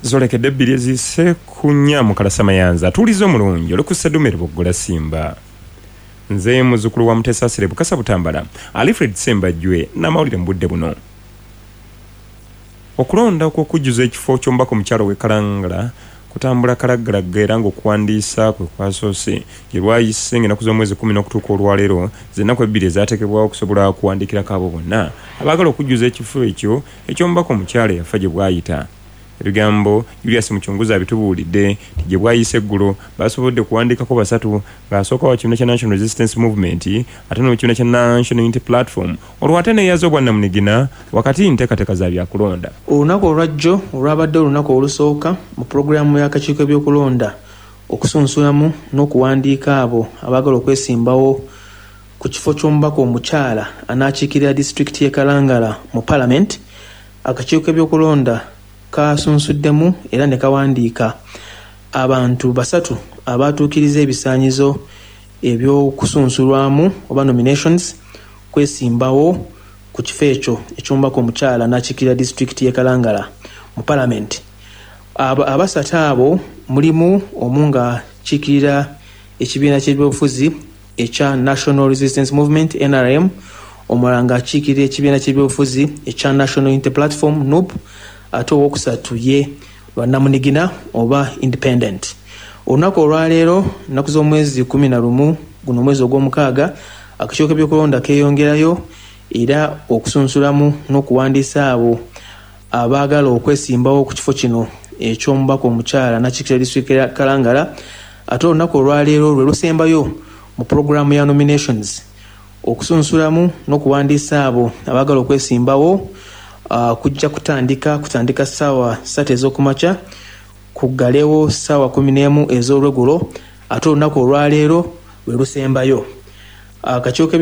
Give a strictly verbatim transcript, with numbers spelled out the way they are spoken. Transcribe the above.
zolekedde ebbiri ezise ku nnya mu Kalasamayanza tuulize omulungi olukusedumere buggola Simba nze muzukulu wa Mutesasire Bukasa Butambala Alfred Sembajjwe n'amawulire mu budde buno. Okulonda okw'okujjuza ekifo ky'omubaka omukyalo w'e Kalangala kutambula kalaggalaga era ng'okuwandiisa kwe kwasoose gye lwayise ng'ennaku z'omwezi kumi n'okutuuka olwaleero z'ennaku ebbiri ezaateekebwawo okusobola okuwandiikirako abo bonna abaagala okujjuza ekifo ekyo eky'omubaka omukyalo eyafa gye bwayita. Ebigambo Julius Muchunguza abitubuulidde nti gye bwayise eggulo basobodde kuwandiikako basatu ng'asooka wa kibiina kya National Resistance Movement ate n'ekibiina kya National Unity Platform olwo ate neeyaza obwannamunigina wakati nteekateeka za byakulonda. Olunaku olwajjo olwabadde olunaku olusooka mu pulogulaamu y'akakiiko ebyokulonda okusunsulamu n'okuwandiika abo abaagala okwesimbawo ku kifo ky'omubaka omukyala anaakiikirira disitulikiti y'e Kalangala mu Parliament. Akakiiko ebyokulonda kasunsuddemu era ne kawandiika abantu basatu abaatuukiriza ebisaanyizo eby'okusunsulwamu oba nominations kwesimbawo ku kifo ekyo eky'omubaka omukyala n'akiikirira disitulikiti y'e Kalangala mu Parliament. Abasatu abo mulimu omu nga kiikirira ekibiina ky'ebyobufuzi ekya National Resistance Movement N R M, omulala nga akiikirira ekibiina ky'ebyobufuzi ekya National Unity Platform N U P, ate owokusatu ye lwannamunigina oba independent. Olunaku olwaleero nnaku z'omwezi kumi na lumu guno omwezi ogw'omukaaga akakiiko k'ebyokulonda keeyongerayo era okusunsulamu n'okuwandiisa abo abaagala okwesimbawo ku kifo kino eky'omubaka omukyala n'akiikirira disitulikiti ya Kalangala. Ate olunaku olwaleero lwe lusembayo mu pulogulaamu ya nominations okusunsulamu n'okuwandiisa abo abaagala okwesimbawo. Uh, kujja kutandika kutandika ssaawa ssatu ez'okumakya kuggalewo ssaawa kumi n'emu ez'olweggulo ate olunaku olwaleero lwe lusembayo. Akakiiko